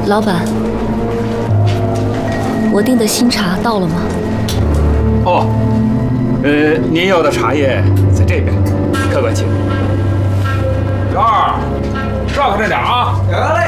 老板，我订的新茶到了吗？ 哦，您要的茶叶在这边，客官请。 小二，照看着点啊！ 得嘞。